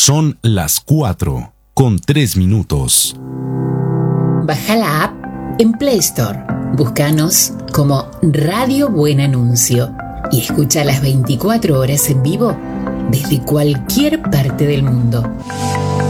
Son las 4:03. Baja la app en Play Store. Búscanos como Radio Buen Anuncio y escucha las 24 horas en vivo desde cualquier parte del mundo.